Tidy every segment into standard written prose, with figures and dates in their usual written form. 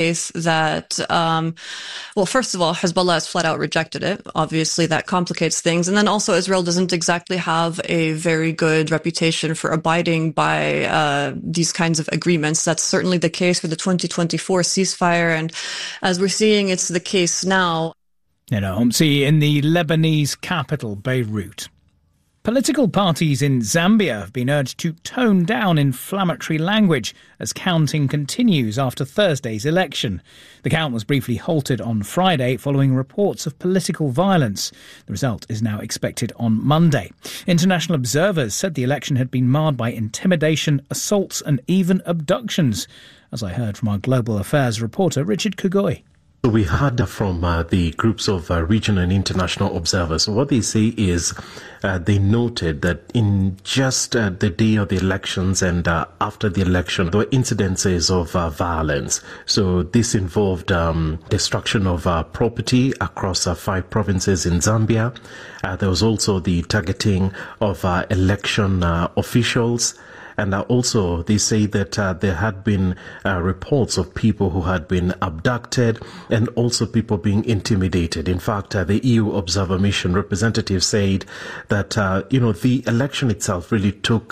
case that, well, first of all, Hezbollah has flat out rejected it. Obviously, that complicates things. And then also, Israel doesn't exactly have a very good reputation for abiding by these kinds of agreements. That's certainly the case for the 2024 ceasefire. And as we're seeing, it's the case now. Homsi in the Lebanese capital, Beirut. Political parties in Zambia have been urged to tone down inflammatory language as counting continues after Thursday's election. The count was briefly halted on Friday following reports of political violence. The result is now expected on Monday. International observers said the election had been marred by intimidation, assaults and even abductions, as I heard from our global affairs reporter Richard Kugoi. So we heard from the groups of regional and international observers. What they say is they noted that in just the day of the elections and after the election, there were incidences of violence. So this involved destruction of property across 5 provinces in Zambia. There was also the targeting of election officials. And also, they say that there had been reports of people who had been abducted and also people being intimidated. In fact, the EU Observer Mission representative said that, the election itself really took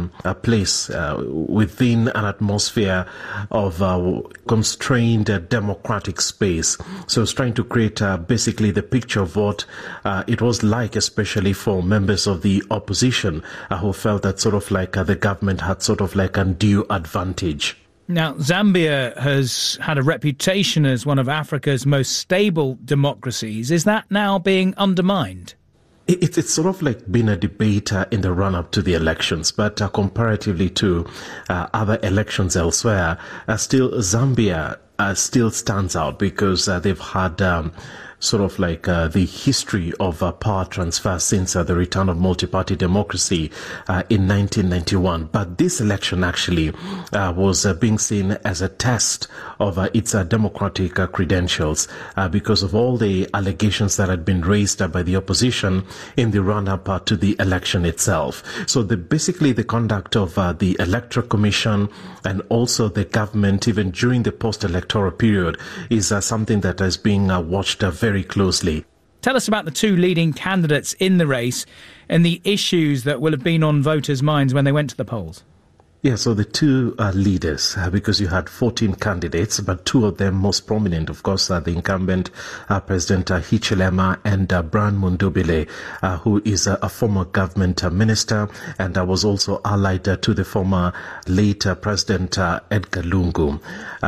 place within an atmosphere of constrained democratic space. So it's trying to create basically the picture of what it was like, especially for members of the opposition who felt that sort of like the government had sort of like undue advantage. Now, Zambia has had a reputation as one of Africa's most stable democracies. Is that now being undermined? It's sort of like been a debate in the run-up to the elections, but comparatively to other elections elsewhere, still Zambia still stands out because they've had sort of like the history of power transfer since the return of multi-party democracy in 1991. But this election actually was being seen as a test of its democratic credentials because of all the allegations that had been raised by the opposition in the run-up to the election itself. So basically the conduct of the Electoral Commission and also the government, even during the post-electoral period, is something that is being watched very closely. Tell us about the 2 leading candidates in the race and the issues that will have been on voters' minds when they went to the polls. Yeah, so the 2 leaders, because you had 14 candidates, but 2 of them most prominent, of course, the incumbent President Hichilema and Brian Mundubile, who is a former government minister and was also allied to the former late President Edgar Lungu.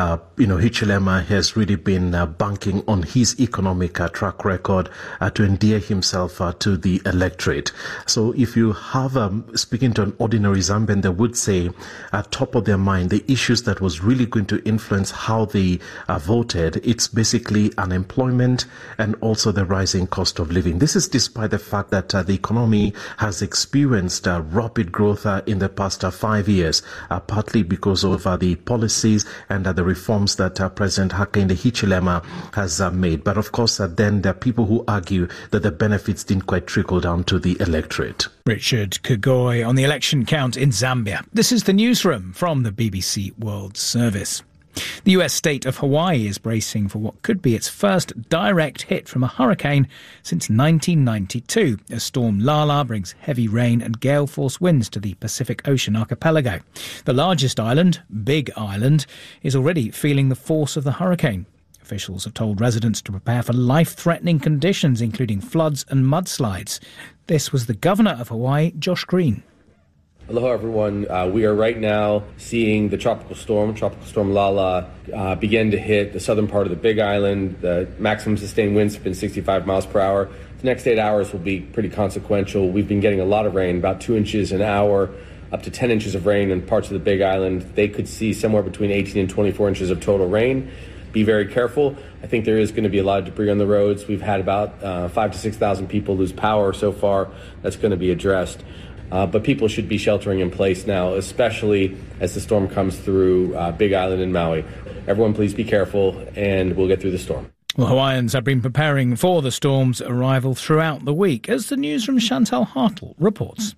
Hichilema has really been banking on his economic track record to endear himself to the electorate. So if you have, speaking to an ordinary Zambian, they would say at top of their mind, the issues that was really going to influence how they voted, it's basically unemployment and also the rising cost of living. This is despite the fact that the economy has experienced rapid growth in the past 5 years, partly because of the policies and the reforms that President Hakainde Hichilema has made. But of course, then there are people who argue that the benefits didn't quite trickle down to the electorate. Richard Kugoi on the election count in Zambia. This is the newsroom from the BBC World Service. The US state of Hawaii is bracing for what could be its first direct hit from a hurricane since 1992, as Storm Lala brings heavy rain and gale-force winds to the Pacific Ocean archipelago. The largest island, Big Island, is already feeling the force of the hurricane. Officials have told residents to prepare for life-threatening conditions, including floods and mudslides. This was the governor of Hawaii, Josh Green. Aloha, everyone. We are right now seeing the Tropical Storm Lala, begin to hit the southern part of the Big Island. The maximum sustained winds have been 65 miles per hour. The next 8 hours will be pretty consequential. We've been getting a lot of rain, about 2 inches an hour, up to 10 inches of rain in parts of the Big Island. They could see somewhere between 18 and 24 inches of total rain. Be very careful. I think there is going to be a lot of debris on the roads. We've had about 5,000 to 6,000 people lose power so far. That's going to be addressed. But people should be sheltering in place now, especially as the storm comes through Big Island and Maui. Everyone, please be careful, and we'll get through the storm. Well, Hawaiians have been preparing for the storm's arrival throughout the week, as the newsroom's Chantal Hartle reports.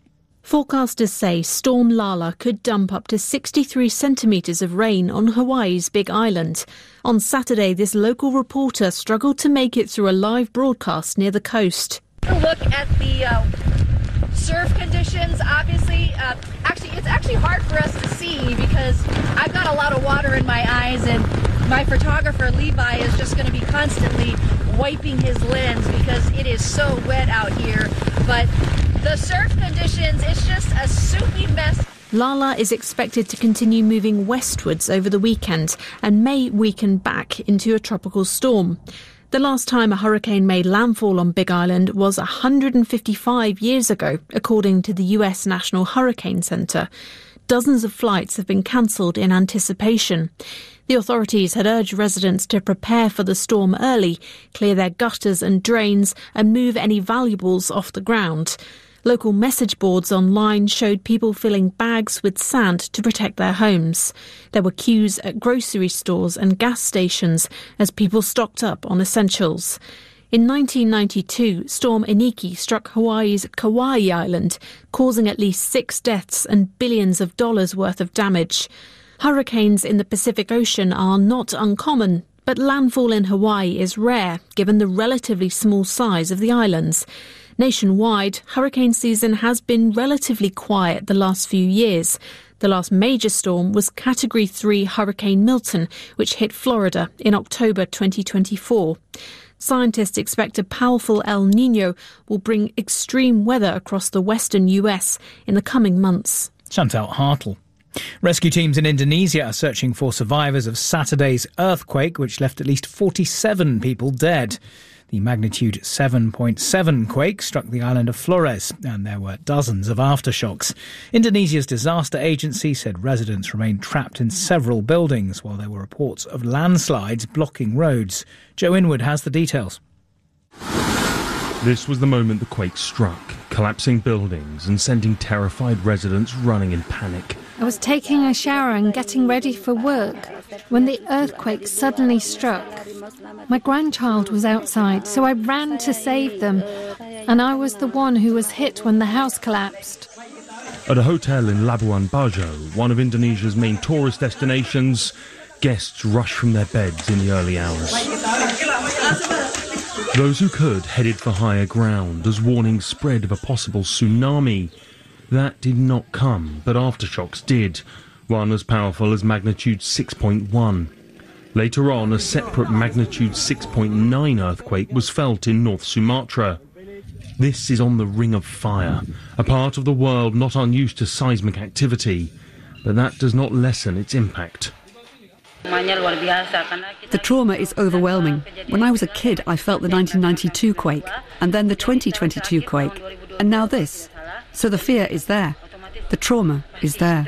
Forecasters say Storm Lala could dump up to 63 centimetres of rain on Hawaii's Big Island. On Saturday, this local reporter struggled to make it through a live broadcast near the coast. Look at the surf conditions. Obviously, it's actually hard for us to see because I've got a lot of water in my eyes, and my photographer Levi is just going to be constantly wiping his lens because it is so wet out here. But the surf conditions, it's just a soupy mess. Lala is expected to continue moving westwards over the weekend and may weaken back into a tropical storm. The last time a hurricane made landfall on Big Island was 155 years ago, according to the US National Hurricane Center. Dozens of flights have been cancelled in anticipation. The authorities had urged residents to prepare for the storm early, clear their gutters and drains, and move any valuables off the ground. Local message boards online showed people filling bags with sand to protect their homes. There were queues at grocery stores and gas stations as people stocked up on essentials. In 1992, Storm Iniki struck Hawaii's Kauai Island, causing at least 6 deaths and billions of dollars worth of damage. Hurricanes in the Pacific Ocean are not uncommon, but landfall in Hawaii is rare, given the relatively small size of the islands. Nationwide, hurricane season has been relatively quiet the last few years. The last major storm was Category 3 Hurricane Milton, which hit Florida in October 2024. Scientists expect a powerful El Niño will bring extreme weather across the western US in the coming months. Chantal Hartle. Rescue teams in Indonesia are searching for survivors of Saturday's earthquake, which left at least 47 people dead. The magnitude 7.7 quake struck the island of Flores, and there were dozens of aftershocks. Indonesia's disaster agency said residents remained trapped in several buildings, while there were reports of landslides blocking roads. Joe Inwood has the details. This was the moment the quake struck, collapsing buildings and sending terrified residents running in panic. I was taking a shower and getting ready for work when the earthquake suddenly struck. My grandchild was outside, so I ran to save them, and I was the one who was hit when the house collapsed. At a hotel in Labuan Bajo, one of Indonesia's main tourist destinations, guests rushed from their beds in the early hours. Those who could headed for higher ground as warnings spread of a possible tsunami. That did not come, but aftershocks did, one as powerful as magnitude 6.1. Later on, a separate magnitude 6.9 earthquake was felt in North Sumatra. This is on the Ring of Fire, a part of the world not unused to seismic activity, but that does not lessen its impact. The trauma is overwhelming. When I was a kid, I felt the 1992 quake, and then the 2022 quake, and now this. So the fear is there. The trauma is there.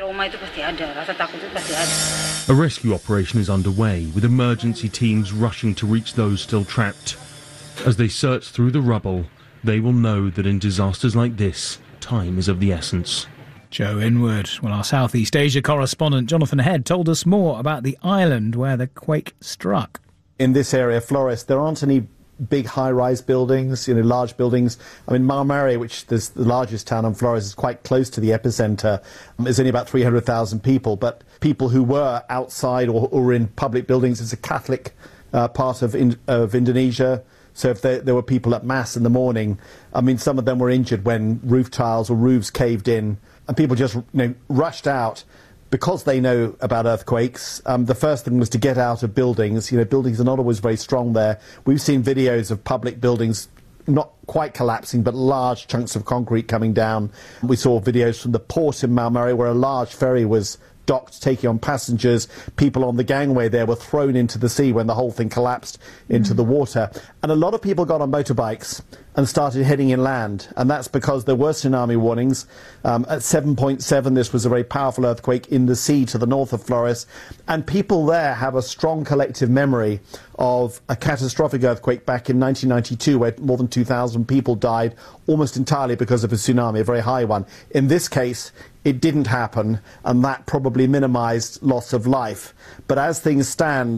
A rescue operation is underway, with emergency teams rushing to reach those still trapped. As they search through the rubble, they will know that in disasters like this, time is of the essence. Joe Inwood. Well, our Southeast Asia correspondent Jonathan Head told us more about the island where the quake struck. In this area, Flores, there aren't any big high-rise buildings, large buildings. I mean, Maumere, which is the largest town on Flores, is quite close to the epicenter. There's only about 300,000 people, but people who were outside or in public buildings, it's a Catholic part of Indonesia. So if there were people at Mass in the morning, I mean, some of them were injured when roof tiles or roofs caved in, and people just rushed out. Because they know about earthquakes, the first thing was to get out of buildings. Buildings are not always very strong there. We've seen videos of public buildings not quite collapsing, but large chunks of concrete coming down. We saw videos from the port in Maumere where a large ferry was docked, taking on passengers. People on the gangway there were thrown into the sea when the whole thing collapsed into the water. And a lot of people got on motorbikes and started heading inland, and that's because there were tsunami warnings. At 7.7, this was a very powerful earthquake in the sea to the north of Flores, and people there have a strong collective memory of a catastrophic earthquake back in 1992 where more than 2,000 people died almost entirely because of a tsunami, a very high one. In this case, it didn't happen, and that probably minimized loss of life. But as things stand,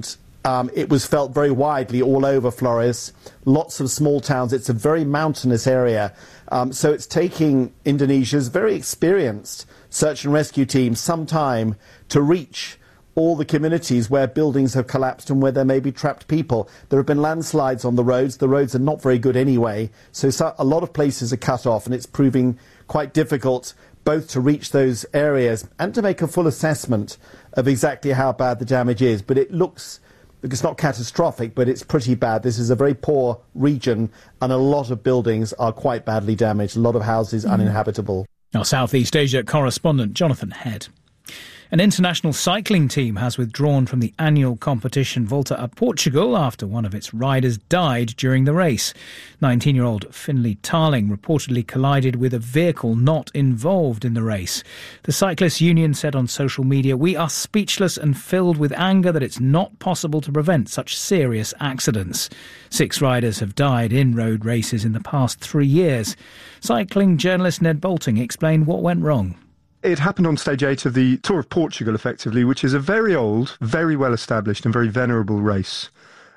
It was felt very widely all over Flores, lots of small towns. It's a very mountainous area. So it's taking Indonesia's very experienced search and rescue team some time to reach all the communities where buildings have collapsed and where there may be trapped people. There have been landslides on the roads. The roads are not very good anyway. So a lot of places are cut off, and it's proving quite difficult both to reach those areas and to make a full assessment of exactly how bad the damage is. But it looks, it's not catastrophic, but it's pretty bad. This is a very poor region, and a lot of buildings are quite badly damaged, a lot of houses uninhabitable. Our Southeast Asia correspondent, Jonathan Head. An international cycling team has withdrawn from the annual competition Volta a Portugal after one of its riders died during the race. 19-year-old Finlay Tarling reportedly collided with a vehicle not involved in the race. The Cyclists Union said on social media, "We are speechless and filled with anger that it's not possible to prevent such serious accidents." 6 riders have died in road races in the past 3 years. Cycling journalist Ned Boulting explained what went wrong. It happened on stage 8 of the Tour of Portugal, effectively, which is a very old, very well-established and very venerable race,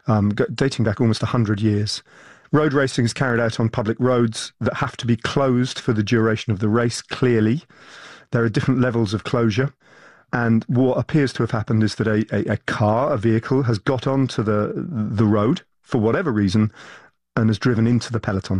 dating back almost 100 years. Road racing is carried out on public roads that have to be closed for the duration of the race, clearly. There are different levels of closure, and what appears to have happened is that a vehicle, has got onto the road, for whatever reason, and has driven into the peloton.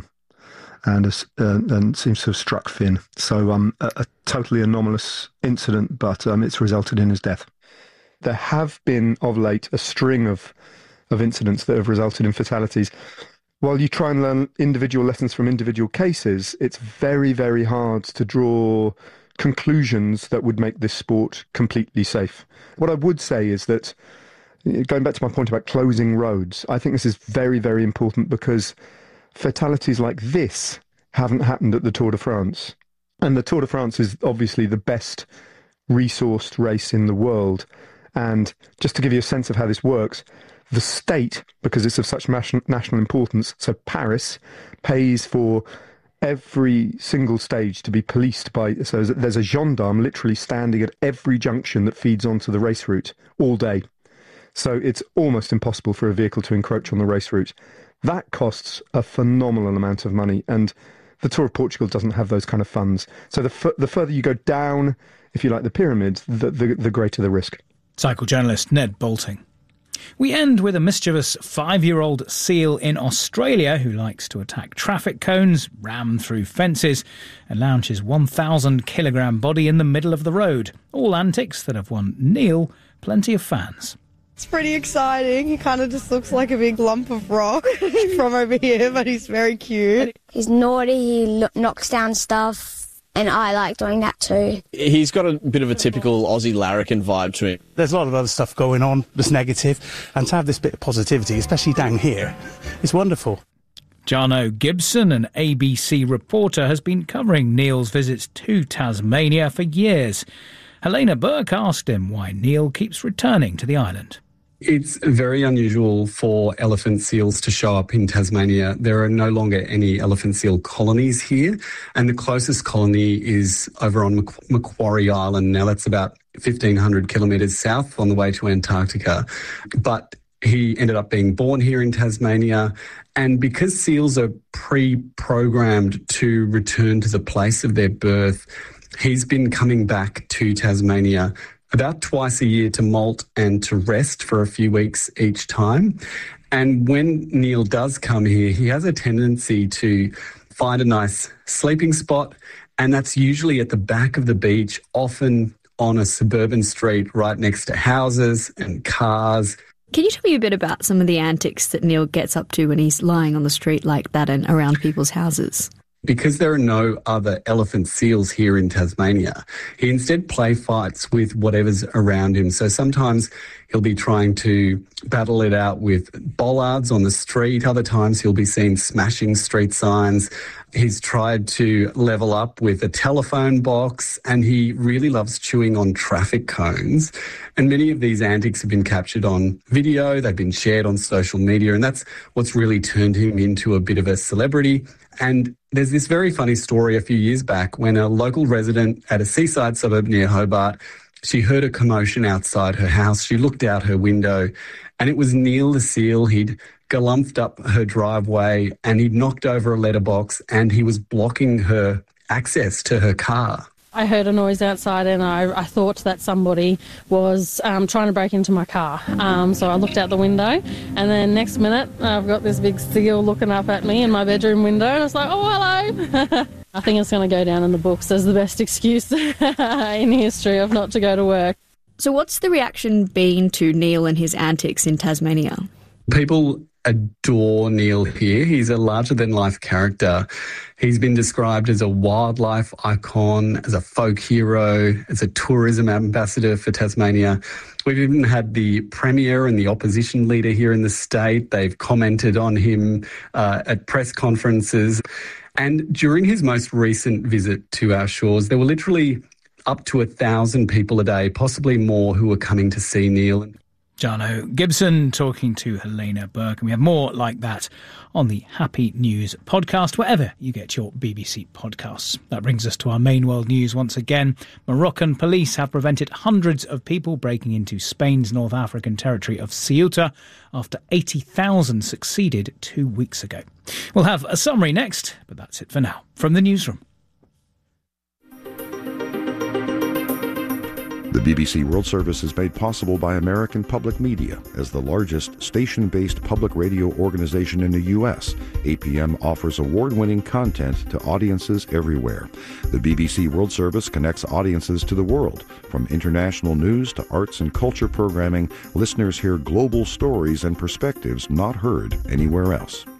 And seems to have struck Finn. So a totally anomalous incident, but it's resulted in his death. There have been, of late, a string of incidents that have resulted in fatalities. While you try and learn individual lessons from individual cases, it's very, very hard to draw conclusions that would make this sport completely safe. What I would say is that, going back to my point about closing roads, I think this is very, very important because fatalities like this haven't happened at the Tour de France. And the Tour de France is obviously the best resourced race in the world. And just to give you a sense of how this works, the state, because it's of such national importance, so Paris, pays for every single stage to be policed by, so there's a gendarme literally standing at every junction that feeds onto the race route all day. So it's almost impossible for a vehicle to encroach on the race route. That costs a phenomenal amount of money, and the Tour of Portugal doesn't have those kind of funds. So the further you go down, if you like, the pyramids, the greater the risk. Cycle journalist Ned Boulting. We end with a mischievous 5-year-old seal in Australia who likes to attack traffic cones, ram through fences, and lounge his 1,000-kilogram body in the middle of the road. All antics that have won Neil plenty of fans. It's pretty exciting. He kind of just looks like a big lump of rock from over here, but he's very cute. He's naughty, he knocks down stuff, and I like doing that too. He's got a bit of a typical Aussie larrikin vibe to him. There's a lot of other stuff going on that's negative, and to have this bit of positivity, especially down here, is wonderful. Jarno Gibson, an ABC reporter, has been covering Neil's visits to Tasmania for years. Helena Burke asked him why Neil keeps returning to the island. It's very unusual for elephant seals to show up in Tasmania. There are no longer any elephant seal colonies here, and the closest colony is over on Macquarie Island. Now, that's about 1,500 kilometres south on the way to Antarctica. But he ended up being born here in Tasmania, and because seals are pre-programmed to return to the place of their birth, he's been coming back to Tasmania about twice a year to molt and to rest for a few weeks each time. And when Neil does come here, he has a tendency to find a nice sleeping spot, and that's usually at the back of the beach, often on a suburban street right next to houses and cars. Can you tell me a bit about some of the antics that Neil gets up to when he's lying on the street like that and around people's houses? Because there are no other elephant seals here in Tasmania, he instead play fights with whatever's around him. So sometimes he'll be trying to battle it out with bollards on the street. Other times he'll be seen smashing street signs. He's tried to level up with a telephone box, and he really loves chewing on traffic cones. And many of these antics have been captured on video. They've been shared on social media, and that's what's really turned him into a bit of a celebrity. And there's this very funny story a few years back when a local resident at a seaside suburb near Hobart, she heard a commotion outside her house. She looked out her window And it was Neil the seal. He'd galumphed up her driveway and he'd knocked over a letterbox and he was blocking her access to her car. I heard a noise outside and I thought that somebody was trying to break into my car. So I looked out the window and then next minute I've got this big seal looking up at me in my bedroom window and I was like, oh, hello. I think it's going to go down in the books as the best excuse in history of not to go to work. So what's the reaction been to Neil and his antics in Tasmania? People adore Neil here. He's a larger-than-life character. He's been described as a wildlife icon, as a folk hero, as a tourism ambassador for Tasmania. We've even had the Premier and the opposition leader here in the state. They've commented on him at press conferences. And during his most recent visit to our shores, there were literally up to 1,000 people a day, possibly more, who were coming to see Neil. Jarno Gibson talking to Helena Burke. And we have more like that on the Happy News podcast, wherever you get your BBC podcasts. That brings us to our main world news once again. Moroccan police have prevented hundreds of people breaking into Spain's North African territory of Ceuta after 80,000 succeeded 2 weeks ago. We'll have a summary next, but that's it for now. From the newsroom. The BBC World Service is made possible by American Public Media. As the largest station-based public radio organization in the U.S., APM offers award-winning content to audiences everywhere. The BBC World Service connects audiences to the world. From international news to arts and culture programming, listeners hear global stories and perspectives not heard anywhere else.